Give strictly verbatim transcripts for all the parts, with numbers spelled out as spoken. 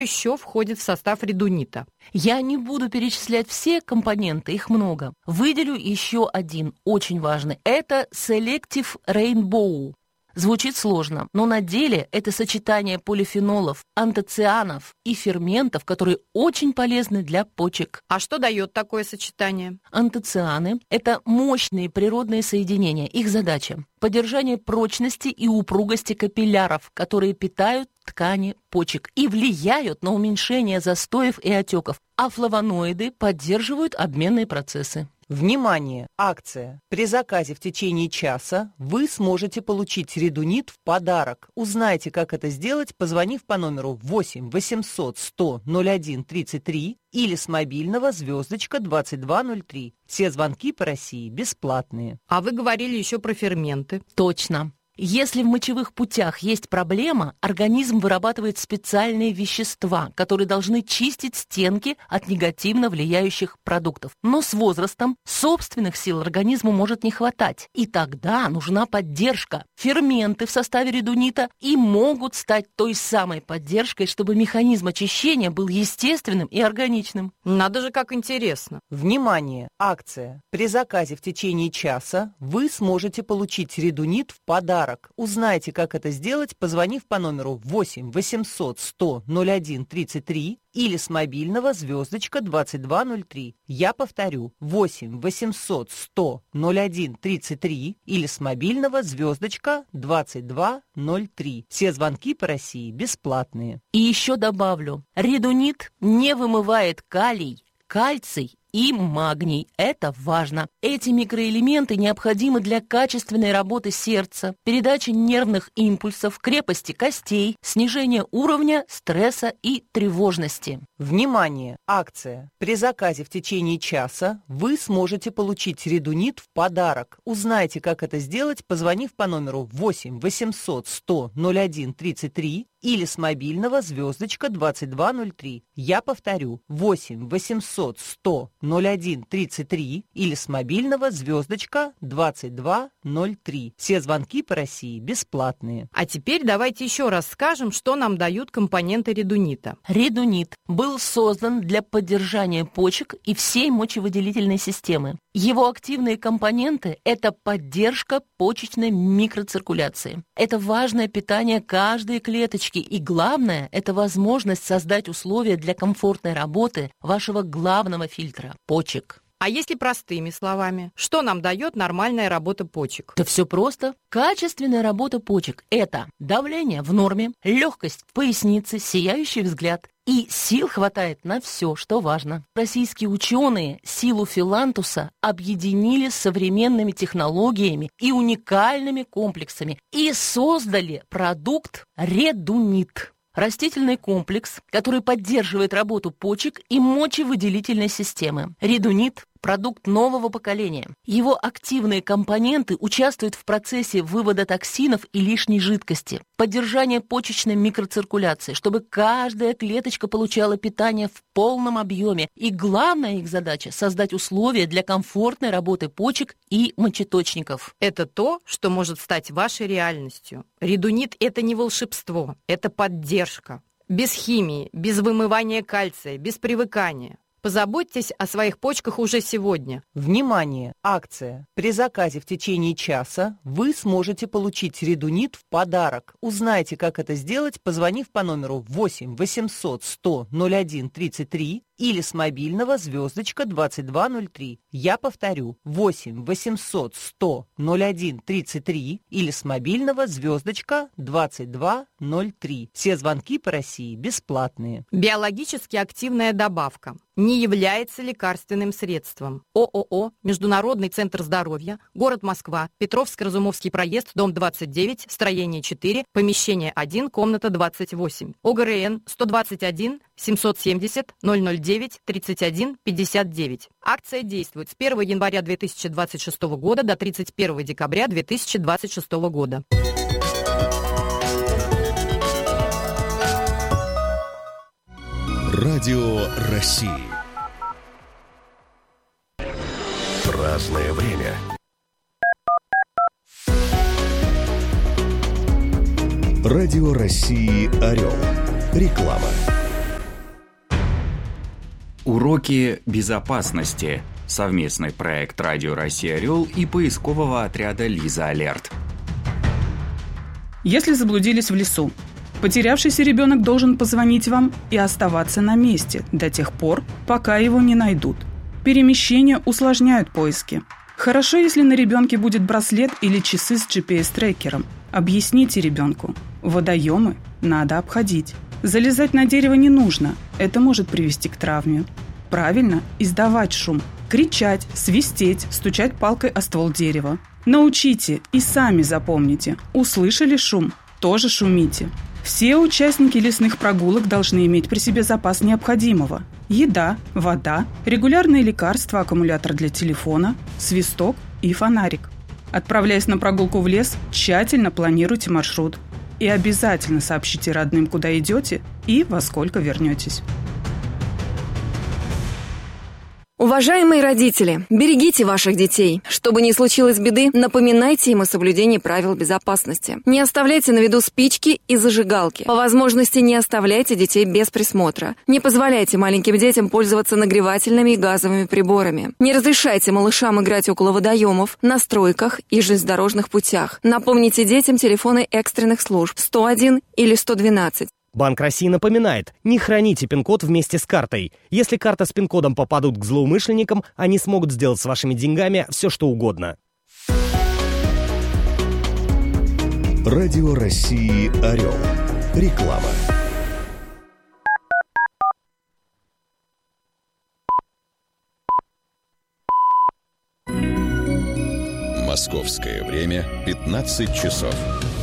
еще входит в состав редунита? Я не буду перечислять все компоненты, их много. Выделю еще один, очень важный. Это Selective Rainbow. Звучит сложно, но на деле это сочетание полифенолов, антоцианов и ферментов, которые очень полезны для почек. А что дает такое сочетание? Антоцианы – это мощные природные соединения. Их задача – поддержание прочности и упругости капилляров, которые питают ткани почек и влияют на уменьшение застоев и отеков, а флавоноиды поддерживают обменные процессы. Внимание! Акция. При заказе в течение часа вы сможете получить редунит в подарок. Узнайте, как это сделать, позвонив по номеру восемь восемьсот сто ноль один тридцать три или с мобильного звездочка двадцать два ноль три. Все звонки по России бесплатные. А вы говорили еще про ферменты. Точно. Если в мочевых путях есть проблема, организм вырабатывает специальные вещества, которые должны чистить стенки от негативно влияющих продуктов. Но с возрастом собственных сил организму может не хватать, и тогда нужна поддержка. Ферменты в составе редунита и могут стать той самой поддержкой, чтобы механизм очищения был естественным и органичным. Надо же, как интересно. Внимание! Акция. При заказе в течение часа вы сможете получить редунит в подарок. Узнайте, как это сделать, позвонив по номеру восемь восемьсот сто ноль один тридцать три или с мобильного звездочка двадцать два ноль три. Я повторю, восемь восемьсот сто ноль один тридцать три или с мобильного звездочка двадцать два ноль три. Все звонки по России бесплатные. И еще добавлю, редунит не вымывает калий, кальций и магний. Это важно. Эти микроэлементы необходимы для качественной работы сердца, передачи нервных импульсов, крепости костей, снижения уровня стресса и тревожности. Внимание! Акция. При заказе в течение часа вы сможете получить редунит в подарок. Узнайте, как это сделать, позвонив по номеру восемь восемьсот сто ноль один тридцать три или с мобильного звездочка двадцать два ноль три. Я повторю, восемь восемьсот сто ноль один тридцать три или с мобильного звездочка двадцать два ноль три. Все звонки по России бесплатные. А теперь давайте еще раз скажем, что нам дают компоненты редунита. Редунит был создан для поддержания почек и всей мочевыделительной системы. Его активные компоненты – это поддержка почечной микроциркуляции. Это важное питание каждой клеточки. И главное – это возможность создать условия для комфортной работы вашего главного фильтра – почек. А если простыми словами, что нам дает нормальная работа почек? Да все просто. Качественная работа почек – это давление в норме, легкость в пояснице, сияющий взгляд. И сил хватает на все, что важно. Российские ученые силу филантуса объединили с современными технологиями и уникальными комплексами и создали продукт редунит. Растительный комплекс, который поддерживает работу почек и мочевыделительной системы. Редунит – продукт нового поколения. Его активные компоненты участвуют в процессе вывода токсинов и лишней жидкости, поддержания почечной микроциркуляции, чтобы каждая клеточка получала питание в полном объеме. И главная их задача – создать условия для комфортной работы почек и мочеточников. Это то, что может стать вашей реальностью. Редунит – это не волшебство, это поддержка. Без химии, без вымывания кальция, без привыкания. Позаботьтесь о своих почках уже сегодня. Внимание! Акция. При заказе в течение часа вы сможете получить редунит в подарок. Узнайте, как это сделать, позвонив по номеру восемь восемьсот сто ноль один тридцать три или с мобильного звездочка двадцать два ноль три. Я повторю, восемь восемьсот сто ноль один тридцать три или с мобильного звездочка двадцать два ноль три. Все звонки по России бесплатные. Биологически активная добавка не является лекарственным средством. ООО «Международный центр здоровья», город Москва, Петровско-Разумовский проезд, дом двадцать девять, строение четыре, помещение один, комната двадцать восемь. ОГРН сто двадцать один семьсот семьдесят ноль ноль девять тридцать один пятьдесят девять. Акция действует с первого января две тысячи двадцать шестого года до тридцать первого декабря две тысячи двадцать шестого года. Радио России. Разное время. Радио России «Орел». Реклама. Уроки безопасности. Совместный проект «Радио Россия Орел» и поискового отряда «Лиза Алерт». Если заблудились в лесу, потерявшийся ребенок должен позвонить вам и оставаться на месте до тех пор, пока его не найдут. Перемещения усложняют поиски. Хорошо, если на ребенке будет браслет или часы с джи пи эс-трекером. Объясните ребенку. Водоемы надо обходить. Залезать на дерево не нужно. Это может привести к травме. Правильно издавать шум. Кричать, свистеть, стучать палкой о ствол дерева. Научите и сами запомните. Услышали шум? Тоже шумите. Все участники лесных прогулок должны иметь при себе запас необходимого. Еда, вода, регулярные лекарства, аккумулятор для телефона, свисток и фонарик. Отправляясь на прогулку в лес, тщательно планируйте маршрут. И обязательно сообщите родным, куда идете и во сколько вернетесь. Уважаемые родители, берегите ваших детей. Чтобы не случилось беды, напоминайте им о соблюдении правил безопасности. Не оставляйте на виду спички и зажигалки. По возможности не оставляйте детей без присмотра. Не позволяйте маленьким детям пользоваться нагревательными и газовыми приборами. Не разрешайте малышам играть около водоемов, на стройках и железнодорожных путях. Напомните детям телефоны экстренных служб сто один или сто двенадцать. Банк России напоминает, не храните пин-код вместе с картой. Если карта с пин-кодом попадут к злоумышленникам, они смогут сделать с вашими деньгами все, что угодно. Радио России Орел. Реклама. Московское время пятнадцать часов.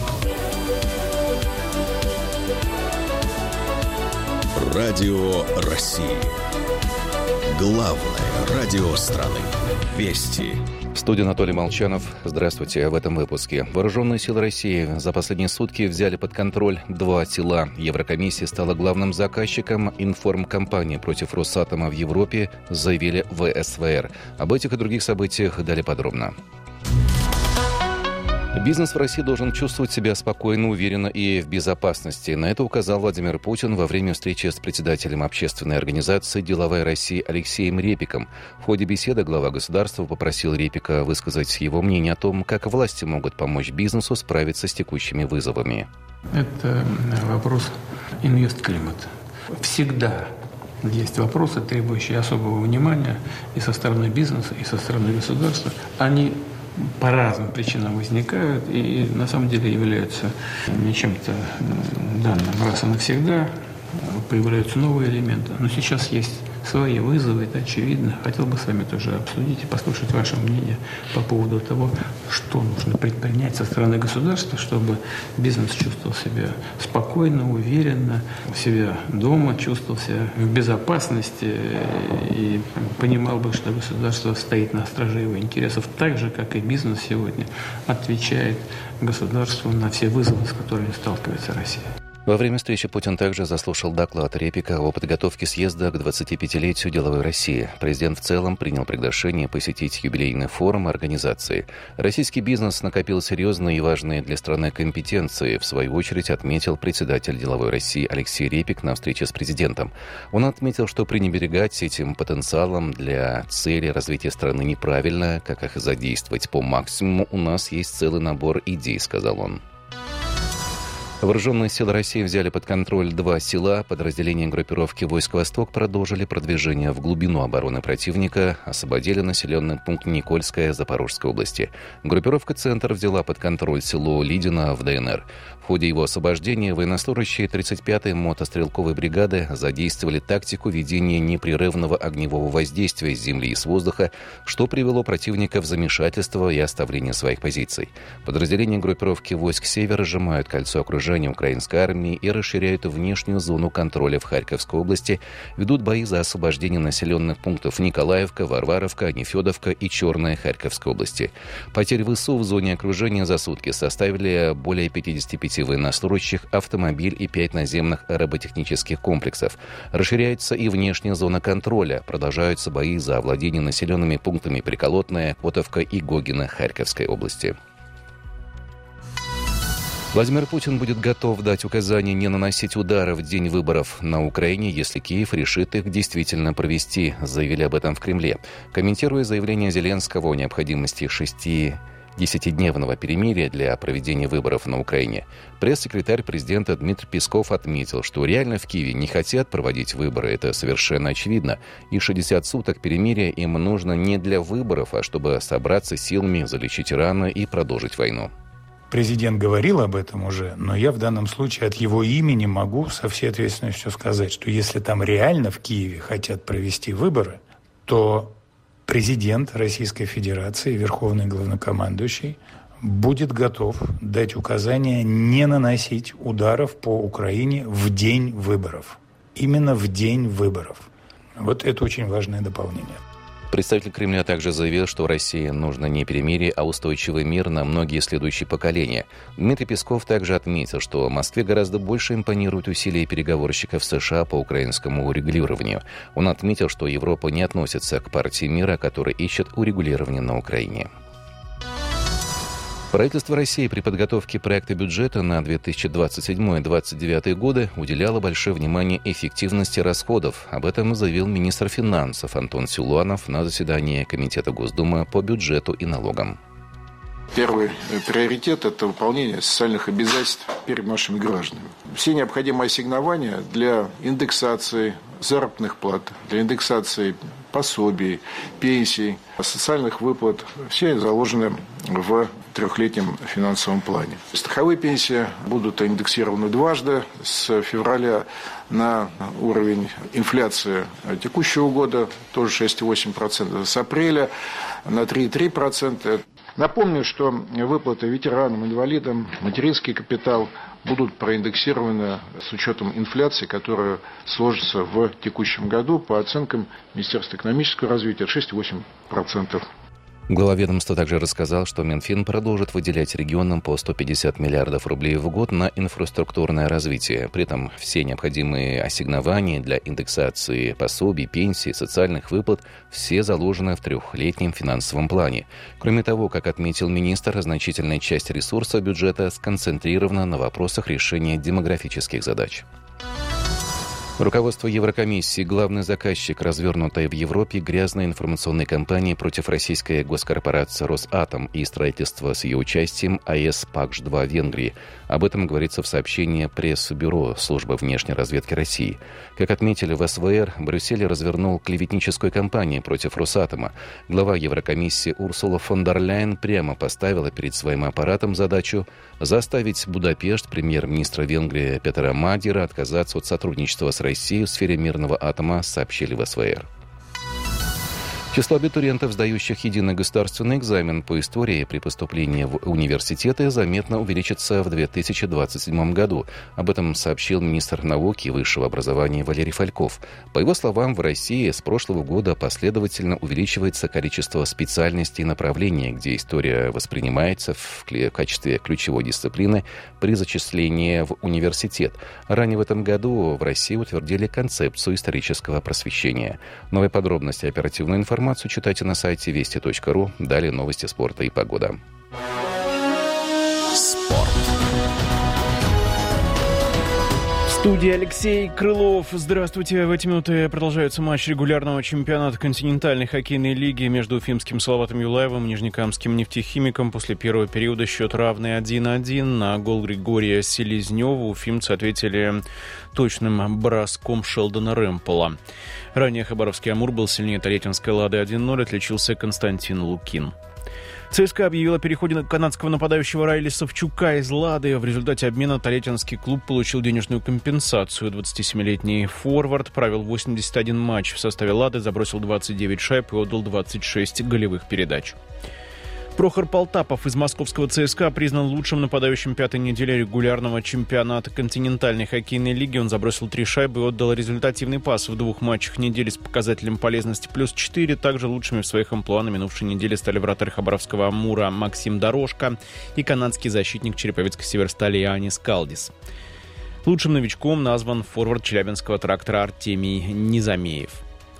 Радио России. Главное радио страны. Вести. В студии Анатолий Молчанов. Здравствуйте. В этом выпуске. Вооруженные силы России за последние сутки взяли под контроль два села. Еврокомиссия стала главным заказчиком информкомпании против Росатома в Европе, заявили в эс вэ эр. Об этих и других событиях далее подробно. Бизнес в России должен чувствовать себя спокойно, уверенно и в безопасности. На это указал Владимир Путин во время встречи с председателем общественной организации «Деловая Россия» Алексеем Репиком. В ходе беседы глава государства попросил Репика высказать его мнение о том, как власти могут помочь бизнесу справиться с текущими вызовами. Это вопрос инвестклимата. Всегда есть вопросы, требующие особого внимания и со стороны бизнеса, и со стороны государства. Они по разным причинам возникают и на самом деле являются не чем-то данным раз и навсегда, появляются новые элементы. Но сейчас есть свои вызовы, это очевидно. Хотел бы с вами тоже обсудить и послушать ваше мнение по поводу того, что нужно предпринять со стороны государства, чтобы бизнес чувствовал себя спокойно, уверенно, у себя дома, чувствовал себя в безопасности и понимал бы, что государство стоит на страже его интересов, так же, как и бизнес сегодня отвечает государству на все вызовы, с которыми сталкивается Россия. Во время встречи Путин также заслушал доклад Репика о подготовке съезда к двадцатипятилетию Деловой России. Президент в целом принял приглашение посетить юбилейный форум организации. Российский бизнес накопил серьезные и важные для страны компетенции, в свою очередь отметил председатель Деловой России Алексей Репик на встрече с президентом. Он отметил, что пренебрегать этим потенциалом для цели развития страны неправильно, как их задействовать по максимуму, у нас есть целый набор идей, сказал он. Вооруженные силы России взяли под контроль два села. Подразделения группировки «Войск Восток» продолжили продвижение в глубину обороны противника, освободили населенный пункт Никольская Запорожской области. Группировка «Центр» взяла под контроль село Лидино в дэ эн эр. В ходе его освобождения военнослужащие тридцать пятой мотострелковой бригады задействовали тактику ведения непрерывного огневого воздействия с земли и с воздуха, что привело противника в замешательство и оставление своих позиций. Подразделения группировки «Войск Север» сжимают кольцо окружения украинской армии и расширяют внешнюю зону контроля в Харьковской области, ведут бои за освобождение населенных пунктов Николаевка, Варваровка, Нефедовка и Черная Харьковской области. Потери ВСУ в зоне окружения за сутки составили более пятьдесят пять военнослужащих, автомобиль и пять наземных роботехнических комплексов. Расширяется и внешняя зона контроля. Продолжаются бои за овладение населенными пунктами Приколотная, Котовка и Гогино Харьковской области. Владимир Путин будет готов дать указание не наносить удары в день выборов на Украине, если Киев решит их действительно провести, заявили об этом в Кремле. Комментируя заявление Зеленского о необходимости шести десятидневного перемирия для проведения выборов на Украине, пресс-секретарь президента Дмитрий Песков отметил, что реально в Киеве не хотят проводить выборы, это совершенно очевидно, и шестьдесят суток перемирия им нужно не для выборов, а чтобы собраться силами, залечить раны и продолжить войну. Президент говорил об этом уже, но я в данном случае от его имени могу со всей ответственностью сказать, что если там реально в Киеве хотят провести выборы, то президент Российской Федерации, верховный главнокомандующий, будет готов дать указания не наносить ударов по Украине в день выборов. Именно в день выборов. Вот это очень важное дополнение. Представитель Кремля также заявил, что России нужно не перемирие, а устойчивый мир на многие следующие поколения. Дмитрий Песков также отметил, что Москве гораздо больше импонируют усилия переговорщиков США по украинскому урегулированию. Он отметил, что Европа не относится к партии мира, которая ищет урегулирование на Украине. Правительство России при подготовке проекта бюджета на две тысячи двадцать седьмой - две тысячи двадцать девятый годы уделяло большое внимание эффективности расходов. Об этом заявил министр финансов Антон Силуанов на заседании Комитета Госдумы по бюджету и налогам. Первый приоритет – это выполнение социальных обязательств перед нашими гражданами. Все необходимые ассигнования для индексации заработных плат, для индексации пособий, пенсий, социальных выплат, все заложены в трехлетнем финансовом плане. Страховые пенсии будут индексированы дважды с февраля на уровень инфляции текущего года, тоже шесть целых восемь десятых процента, с апреля на три целых три десятых процента. Напомню, что выплаты ветеранам, инвалидам, материнский капитал будут проиндексированы с учетом инфляции, которая сложится в текущем году по оценкам Министерства экономического развития шесть целых восемь десятых процента. Глава ведомства также рассказал, что Минфин продолжит выделять регионам по сто пятьдесят миллиардов рублей в год на инфраструктурное развитие. При этом все необходимые ассигнования для индексации пособий, пенсий, социальных выплат все заложены в трехлетнем финансовом плане. Кроме того, как отметил министр, значительная часть ресурсов бюджета сконцентрирована на вопросах решения демографических задач. Руководство Еврокомиссии, главный заказчик развернутой в Европе грязной информационной кампании против российской госкорпорации «Росатом» и строительства с ее участием АЭС Пакш-два в Венгрии. Об этом говорится в сообщении пресс-бюро Службы внешней разведки России. Как отметили в СВР, Брюссель развернул клеветническую кампанию против «Росатома». Глава Еврокомиссии Урсула фон дер Ляйен прямо поставила перед своим аппаратом задачу заставить Будапешт, премьер-министра Венгрии Петера Мадера, отказаться от сотрудничества с Россией в сфере мирного атома, сообщили в СВР. Число абитуриентов, сдающих единый государственный экзамен по истории при поступлении в университеты, заметно увеличится в две тысячи двадцать седьмом году. Об этом сообщил министр науки и высшего образования Валерий Фальков. По его словам, в России с прошлого года последовательно увеличивается количество специальностей и направлений, где история воспринимается в качестве ключевой дисциплины при зачислении в университет. Ранее в этом году в России утвердили концепцию исторического просвещения. Новые подробности, оперативную информацию читайте на сайте вести точка ру. Далее новости спорта и погода. Спорт. В студии Алексей Крылов. Здравствуйте. В эти минуты продолжается матч регулярного чемпионата континентальной хоккейной лиги между уфимским Салаватом Юлаевым и нижнекамским нефтехимиком. После первого периода счет равный один-один. На гол Григория Селезнева уфимцы ответили точным броском Шелдона Рэмпола. Ранее хабаровский «Амур» был сильнее тольяттинской «Лады» один ноль, отличился Константин Лукин. ЦСКА объявил о переходе канадского нападающего Райли Савчука из «Лады». В результате обмена тольяттинский клуб получил денежную компенсацию. двадцатисемилетний форвард провел восемьдесят один матч в составе «Лады», забросил двадцать девять шайб и отдал двадцать шесть голевых передач. Прохор Полтапов из московского ЦСКА признан лучшим нападающим пятой недели регулярного чемпионата континентальной хоккейной лиги. Он забросил три шайбы и отдал результативный пас в двух матчах недели с показателем полезности плюс четыре. Также лучшими в своих амплуа на минувшей неделе стали вратарь хабаровского «Амура» Максим Дорожко и канадский защитник череповецкой «Северстали» Иоаннис Калдис. Лучшим новичком назван форвард челябинского «Трактора» Артемий Низамеев.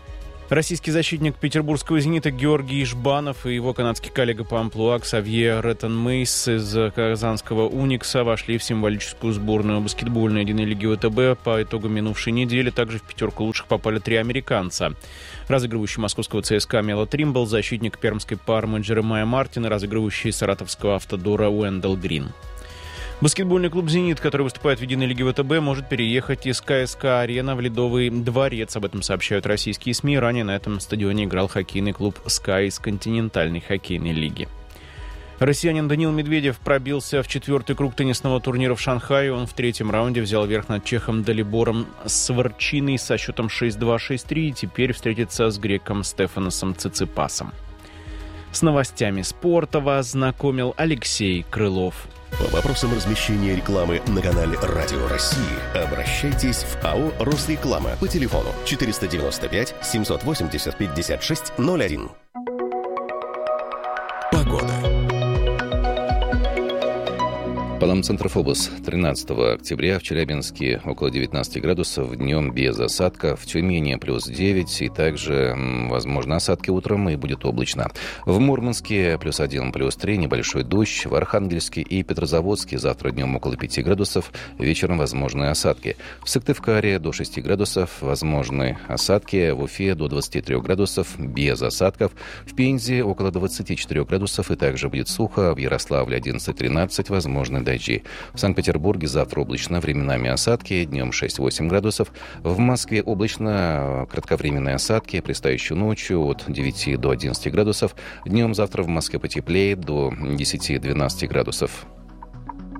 Российский защитник петербургского «Зенита» Георгий Жбанов и его канадский коллега по амплуа Ксавье Реттон-Мейс из казанского «Уникса» вошли в символическую сборную баскетбольной единой лиги ВТБ. По итогам минувшей недели также в пятерку лучших попали три американца. Разыгрывающий московского ЦСКА Мело Тримбл, защитник пермской Пармы Джеремайя Мартин и разыгрывающий саратовского Автодора Уэндел Грин. Баскетбольный клуб «Зенит», который выступает в единой лиге ВТБ, может переехать из КСК-арена в Ледовый дворец. Об этом сообщают российские СМИ. Ранее на этом стадионе играл хоккейный клуб «СКА» из континентальной хоккейной лиги. Россиянин Даниил Медведев пробился в четвертый круг теннисного турнира в Шанхае. Он в третьем раунде взял верх над чехом Далибором Сварчиной со счетом шесть-два шесть-три и теперь встретится с греком Стефаносом Циципасом. С новостями спорта вас знакомил Алексей Крылов. По вопросам размещения рекламы на канале «Радио России» обращайтесь в АО «Росреклама» по телефону четыреста девяносто пять семьсот восемьдесят пятьдесят шесть ноль один. Погода. По нам Центрофобус. тринадцатого октября в Челябинске около девятнадцати градусов, днем без осадков, в Тюмени плюс девять, и также, возможно, осадки утром, и будет облачно. В Мурманске плюс один, плюс три, небольшой дождь. В Архангельске и Петрозаводске завтра днем около пяти градусов, вечером возможны осадки. В Сыктывкаре до шести градусов, возможны осадки. В Уфе до двадцати трёх градусов, без осадков. В Пензе около двадцати четырёх градусов, и также будет сухо. В Ярославле одиннадцать-тринадцать, возможны дожди. В Санкт-Петербурге завтра облачно, временами осадки, днем шесть-восемь градусов. В Москве облачно, кратковременные осадки, предстоящую ночью от девяти до одиннадцати градусов. Днем завтра в Москве потеплее до десяти-двенадцати градусов.